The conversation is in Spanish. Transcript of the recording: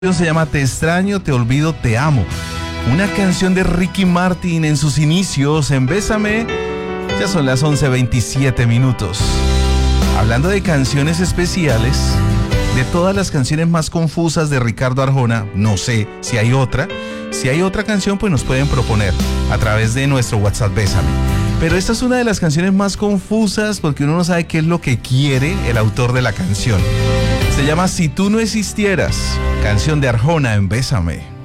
Se llama Te extraño, te olvido, te amo. Una canción de Ricky Martin en sus inicios en Bésame. Ya son las 11:27. Hablando de canciones especiales, de todas las canciones más confusas de Ricardo Arjona, no sé si hay otra. Si hay otra canción, pues nos pueden proponer a través de nuestro WhatsApp Bésame. Pero esta es una de las canciones más confusas porque uno no sabe qué es lo que quiere el autor de la canción. Se llama Si tú no existieras, canción de Arjona en Bésame.